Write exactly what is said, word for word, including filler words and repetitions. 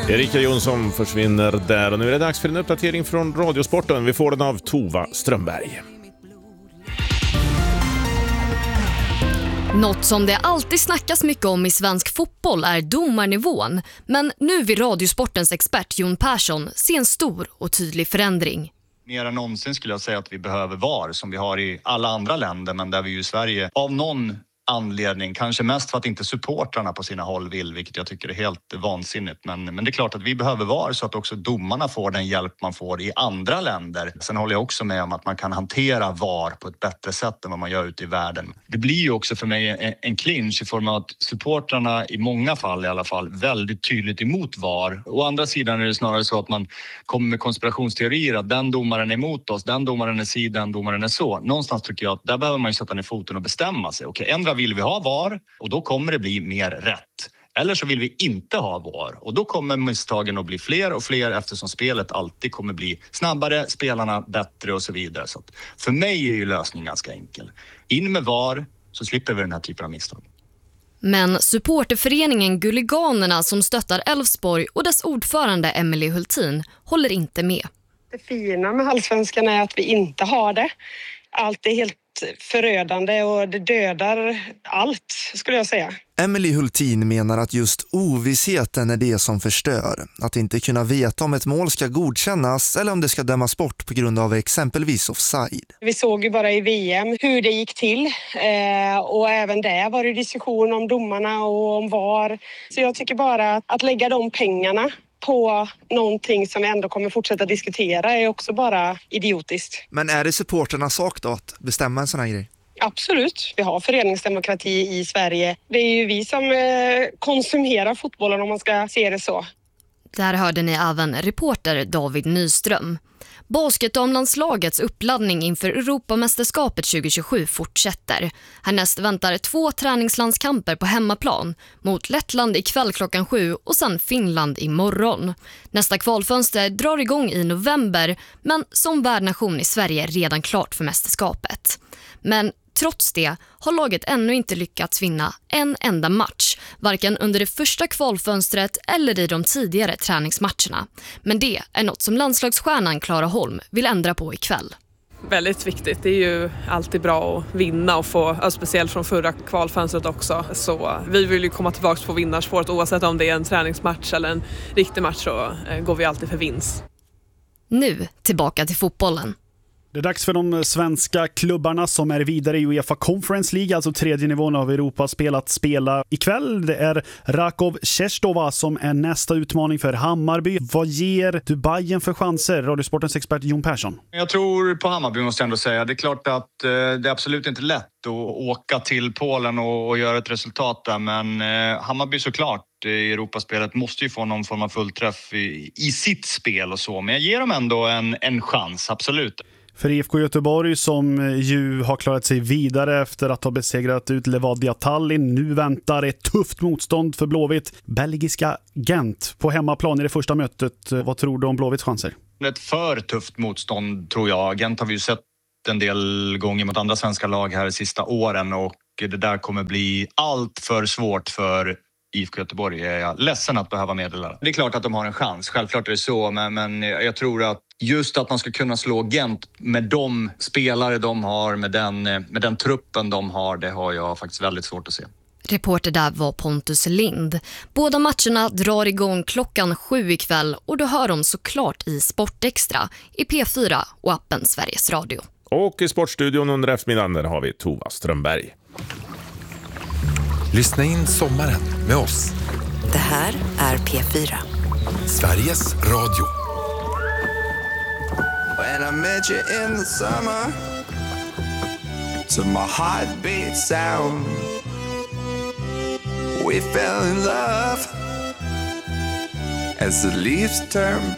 Erika Jonsson försvinner där och nu är det dags för en uppdatering från Radiosporten. Vi får den av Tova Strömberg. Något som det alltid snackas mycket om i svensk fotboll är domarnivån. Men nu vill Radiosportens expert Jon Persson se en stor och tydlig förändring. Mer än någonsin skulle jag säga att vi behöver V A R som vi har i alla andra länder, men där vi ju i Sverige av någon anledning, kanske mest för att inte supportrarna på sina håll vill, vilket jag tycker är helt vansinnigt. Men, men det är klart att vi behöver V A R så att också domarna får den hjälp man får i andra länder. Sen håller jag också med om att man kan hantera V A R på ett bättre sätt än vad man gör ute i världen. Det blir ju också för mig en, en clinch i form av att supportrarna i många fall i alla fall väldigt tydligt emot V A R. Å andra sidan är det snarare så att man kommer med konspirationsteorier att den domaren är emot oss, den domaren är si, den domaren är så. Någonstans tycker jag att där behöver man ju sätta ner foten och bestämma sig. Okej, ändra vill vi ha V A R och då kommer det bli mer rätt. Eller så vill vi inte ha V A R och då kommer misstagen att bli fler och fler eftersom spelet alltid kommer bli snabbare, spelarna bättre och så vidare. Så att för mig är ju lösningen ganska enkel. In med V A R så slipper vi den här typen av misstag. Men supporterföreningen Gulliganerna som stöttar Elfsborg och dess ordförande Emelie Hultin håller inte med. Det fina med allsvenskan är att vi inte har det. Allt är helt förödande och det dödar allt, skulle jag säga. Emelie Hultin menar att just ovissheten är det som förstör. Att inte kunna veta om ett mål ska godkännas eller om det ska dömas bort på grund av exempelvis offside. Vi såg ju bara i V M hur det gick till eh, och även där var det diskussion om domarna och om V A R. Så jag tycker bara att, att lägga de pengarna på någonting som vi ändå kommer fortsätta diskutera är också bara idiotiskt. Men är det supporternas sak då att bestämma en sån här grej? Absolut. Vi har föreningsdemokrati i Sverige. Det är ju vi som eh, konsumerar fotbollen om man ska se det så. Där hörde ni även reporter David Nyström. Basketdamlandslagets uppladdning inför Europamästerskapet tjugo tjugosju fortsätter. Härnäst väntar två träningslandskamper på hemmaplan mot Lettland ikväll klockan sju och sen Finland imorgon. Nästa kvalfönster drar igång i november, men som värdnation i Sverige redan klart för mästerskapet. Men trots det har laget ännu inte lyckats vinna en enda match, varken under det första kvalfönstret eller i de tidigare träningsmatcherna. Men det är något som landslagsstjärnan Clara Holm vill ändra på ikväll. Väldigt viktigt. Det är ju alltid bra att vinna och få, speciellt från förra kvalfönstret också. Så vi vill ju komma tillbaka på vinnarspåret oavsett om det är en träningsmatch eller en riktig match, så går vi alltid för vinst. Nu tillbaka till fotbollen. Det är dags för de svenska klubbarna som är vidare i UEFA Conference League, alltså tredje nivån av Europa, spelat spela ikväll. Det är Rakov Czestochowa som är nästa utmaning för Hammarby. Vad ger du Bayern för chanser? Radiosportens expert Jon Persson. Jag tror på Hammarby måste jag ändå säga. Det är klart att eh, det är absolut inte lätt att åka till Polen och, och göra ett resultat där. Men eh, Hammarby såklart i Europaspelet måste ju få någon form av fullträff i, i sitt spel och så. Men jag ger dem ändå en, en chans, absolut. För I F K Göteborg som ju har klarat sig vidare efter att ha besegrat ut Levadia Tallinn. Nu väntar ett tufft motstånd för Blåvitt. Belgiska Gent på hemmaplan i det första mötet. Vad tror du om Blåvitts chanser? Ett för tufft motstånd tror jag. Gent har vi ju sett en del gånger mot andra svenska lag här de sista åren. Och det där kommer bli allt för svårt för I F K Göteborg. Är jag ledsen att behöva meddela. Det är klart att de har en chans. Självklart är det så. Men, men jag tror att just att man ska kunna slå Gent med de spelare de har, med den, med den truppen de har, det har jag faktiskt väldigt svårt att se. Reporter där var Pontus Lind. Båda matcherna drar igång klockan sju ikväll och du hör dem såklart i Sportextra, i P fyra och appen Sveriges Radio. Och i Sportstudion under eftermiddagen där har vi Tova Strömberg. Lyssna in sommaren med oss. Det här är P fyra. Sveriges Radio. When I met you in the summer, to my heartbeat sound, we fell in love as the leaves turn